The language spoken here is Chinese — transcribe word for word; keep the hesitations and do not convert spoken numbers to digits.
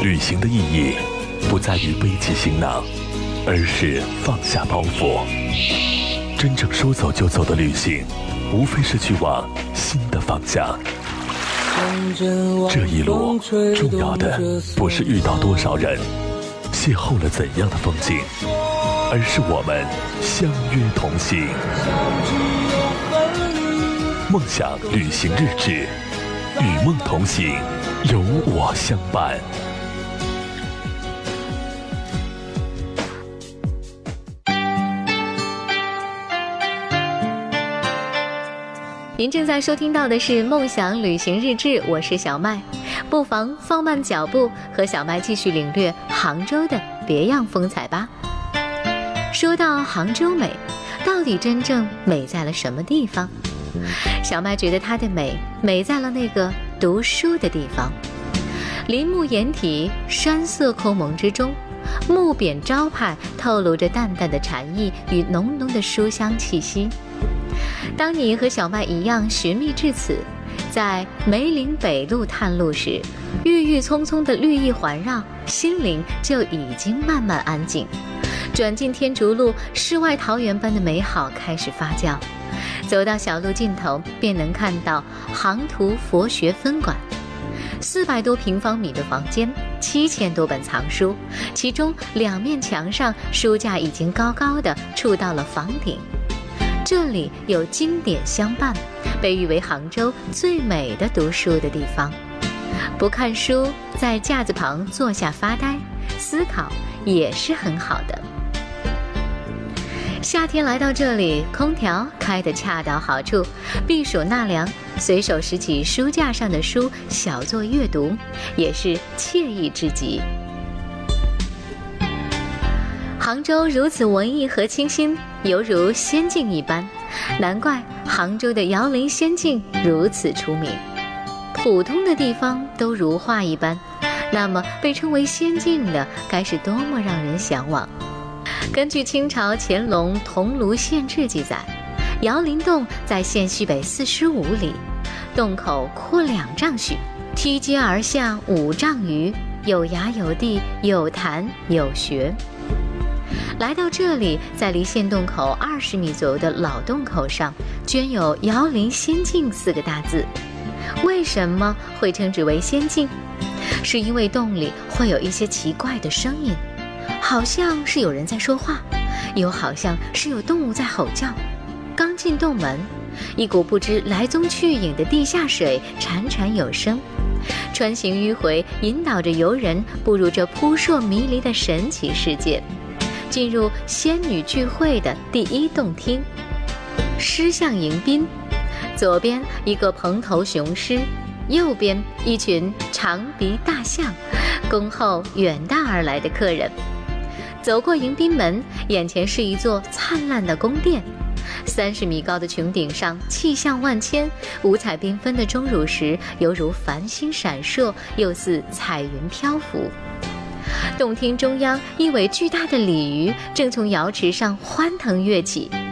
旅行的意义不在于背起行囊，而是放下包袱。真正说走就走的旅行，无非是去往新的方向。这一路重要的不是遇到多少人，邂逅了怎样的风景，而是我们相约同行。梦想旅行日志，与梦同行，有我相伴。 您正在收听到的是梦想旅行日志，我是小麦，不妨放慢脚步，和小麦继续领略杭州的别样风采吧。说到杭州美，到底真正美在了什么地方？小麦觉得它的美美在了那个读书的地方。林木掩体，山色空蒙之中，木匾招牌透露着淡淡的禅意与浓浓的书香气息。当你和小麦一样寻觅至此，在梅林北路探路时，郁郁葱葱的绿意环绕，心灵就已经慢慢安静。转进天竺路，世外桃源般的美好开始发酵。走到小路尽头，便能看到杭图佛学分馆，四百多平方米的房间，七千多本藏书，其中两面墙上书架已经高高的触到了房顶。这里有经典相伴，被誉为杭州最美的读书的地方。不看书，在架子旁坐下发呆思考也是很好的。夏天来到这里，空调开得恰到好处，避暑纳凉，随手拾起书架上的书，小作阅读，也是惬意之极。杭州如此文艺和清新，犹如仙境一般，难怪杭州的瑶林仙境如此出名。普通的地方都如画一般，那么被称为仙境的，该是多么让人向往。根据清朝乾隆《桐庐县志》记载，瑶林洞在县西北四十五里，洞口阔两丈许，梯阶而下五丈余，有崖有地，有潭有穴。来到这里，在离县洞口二十米左右的老洞口上，镌有“瑶林仙境”四个大字。为什么会称之为仙境？是因为洞里会有一些奇怪的声音，好像是有人在说话，又好像是有动物在吼叫。刚进洞门，一股不知来踪去影的地下水潺潺有声，穿行迂回，引导着游人步入这扑朔迷离的神奇世界，进入仙女聚会的第一洞厅。狮象迎宾，左边一个蓬头雄狮，右边一群长鼻大象，恭候远道而来的客人。走过迎宾门，眼前是一座灿烂的宫殿，三十米高的穹顶上气象万千，五彩缤纷的钟乳石犹如繁星闪烁，又似彩云漂浮。洞厅中央，一尾巨大的鲤鱼正从瑶池上欢腾跃起，